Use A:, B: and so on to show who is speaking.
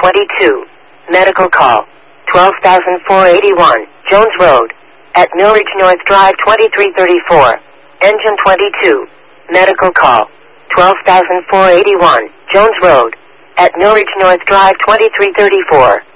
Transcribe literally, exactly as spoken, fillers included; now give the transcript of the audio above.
A: twenty-two. Medical call. twelve thousand four hundred eighty-one. Jones Road. At Millridge North Drive twenty-three thirty-four. Engine twenty-two. Medical call. twelve thousand four hundred eighty-one. Jones Road. At Millridge North Drive twenty-three thirty-four.